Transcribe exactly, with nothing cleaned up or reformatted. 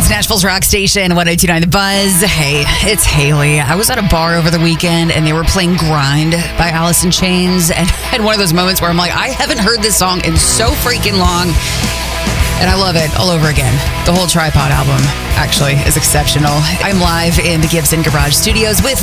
Nashville's rock station, one oh two point nine The Buzz. Hey, it's Haley. I was at a bar over the weekend and they were playing Grind by Alice in Chains, and I had one of those moments where I'm like, I haven't heard this song in so freaking long, and I love it all over again. The whole Tripod album, actually, is exceptional. I'm live in the Gibson Garage Studios with